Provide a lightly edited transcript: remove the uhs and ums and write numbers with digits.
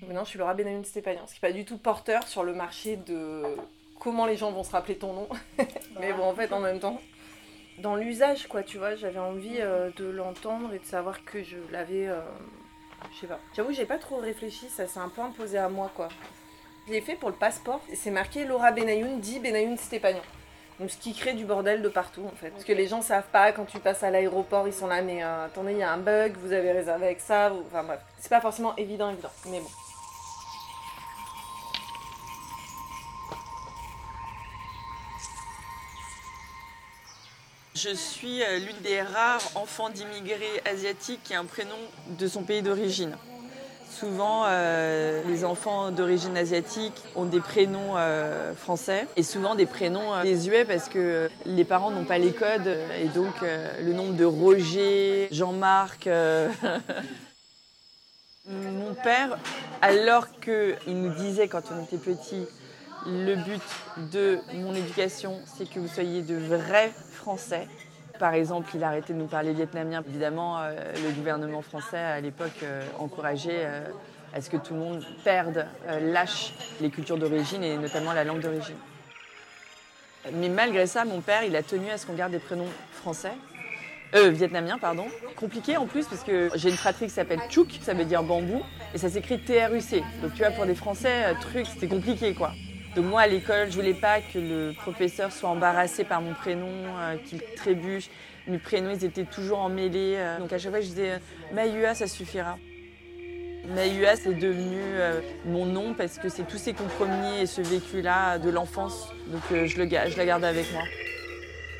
Maintenant, je suis Laura Benayoun Stépanian, ce qui n'est pas du tout porteur sur le marché de comment les gens vont se rappeler ton nom. Mais bon, en fait, en même temps, dans l'usage, quoi, tu vois, j'avais envie de l'entendre et de savoir que je l'avais... je sais pas. J'avoue, j'ai pas trop réfléchi, ça s'est un peu imposé à moi, quoi. Je l'ai fait pour le passeport, c'est marqué Laura Benayoun dit Benayoun Stépanian. Donc ce qui crée du bordel de partout en fait. Parce que les gens savent pas, quand tu passes à l'aéroport, ils sont là, mais attendez, il y a un bug, vous avez réservé avec ça, enfin bref. C'est pas forcément évident, mais bon. Je suis l'une des rares enfants d'immigrés asiatiques qui a un prénom de son pays d'origine. Souvent, les enfants d'origine asiatique ont des prénoms français et souvent des prénoms désuets parce que les parents n'ont pas les codes et donc le nombre de Roger, Jean-Marc. Mon père, alors qu'il nous disait quand on était petit, le but de mon éducation, c'est que vous soyez de vrais Français. Par exemple, il a arrêté de nous parler vietnamien. Évidemment, le gouvernement français, à l'époque, encourageait à ce que tout le monde perde, lâche les cultures d'origine et notamment la langue d'origine. Mais malgré ça, mon père, il a tenu à ce qu'on garde des prénoms français. Vietnamien, pardon. Compliqué en plus parce que j'ai une fratrie qui s'appelle Tchouk, ça veut dire bambou, et ça s'écrit T-R-U-C. Donc tu vois, pour des Français, c'était compliqué quoi. Donc moi à l'école, je voulais pas que le professeur soit embarrassé par mon prénom, qu'il trébuche. Mes prénoms, ils étaient toujours emmêlés. Donc à chaque fois, je disais Mahua, ça suffira. Mahua, c'est devenu mon nom parce que c'est tous ces compromis et ce vécu-là de l'enfance. Donc je la garde avec moi.